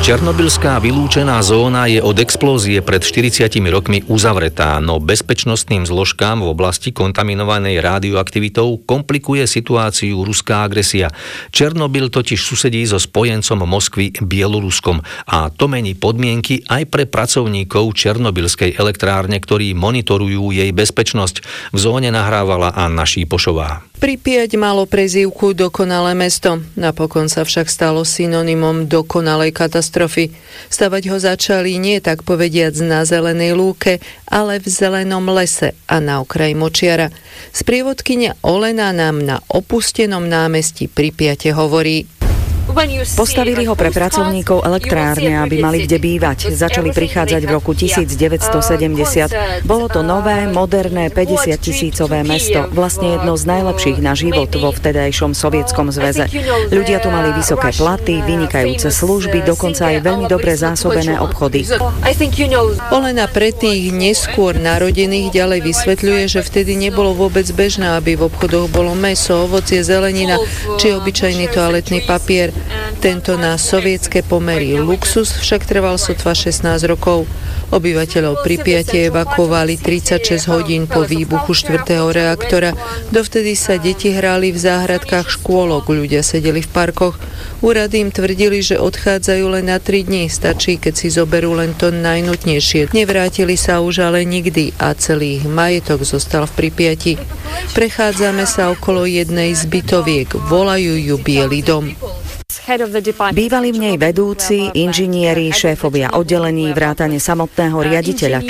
Černobylská vylúčená zóna je od explózie pred 40 rokmi uzavretá, no bezpečnostným zložkám v oblasti kontaminovanej radioaktivitou komplikuje situáciu ruská agresia. Černobyl totiž susedí so spojencom Moskvy Bieloruskom a to mení podmienky aj pre pracovníkov Černobylskej elektrárne, ktorí monitorujú jej bezpečnosť. V zóne nahrávala Anna Šípošová. Pripjať malo prezývku dokonalé mesto. Napokon sa však stalo synonymom dokonalej katastrofy. Stavať ho začali nie tak povediac na zelenej lúke, ale v zelenom lese a na okraji močiara. Sprievodkyňa Olena nám na opustenom námestí Pripjate hovorí: Postavili ho pre pracovníkov elektrárne, aby mali kde bývať. Začali prichádzať v roku 1970. Bolo to nové, moderné 50-tisícové mesto. Vlastne jedno z najlepších na život vo vtedajšom Sovietskom zväze. Ľudia tu mali vysoké platy, vynikajúce služby, dokonca aj veľmi dobre zásobené obchody. Olena pre tých neskôr narodených ďalej vysvetľuje, že vtedy nebolo vôbec bežné, aby v obchodoch bolo mäso, ovocie, zelenina či obyčajný toaletný papier. Tento na sovietske pomery luxus však trval sotva 16 rokov. Obyvateľov Pripjate evakuovali 36 hodín po výbuchu 4. reaktora. Dovtedy sa deti hrali v záhradkách škôlok, ľudia sedeli v parkoch. Úrady im tvrdili, že odchádzajú len na 3 dní. Stačí, keď si zoberú len to najnutnejšie. Nevrátili sa už ale nikdy a celý ich majetok zostal v Pripjati. Prechádzame sa okolo jednej z bytoviek. Volajú ju Biely dom. Bývali v nej vedúci, inžinieri, šéfovia oddelení, vrátane samotného riaditeľa